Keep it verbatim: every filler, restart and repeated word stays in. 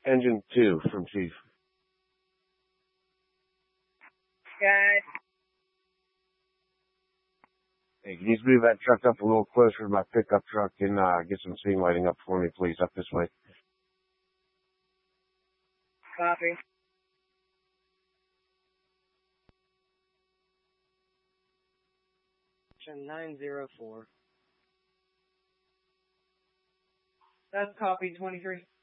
Engine two from Chief. Got Hey, can you move that truck up a little closer to my pickup truck and uh, get some steam lighting up for me, please, up this way? copy. nine zero four. That's copy twenty-three.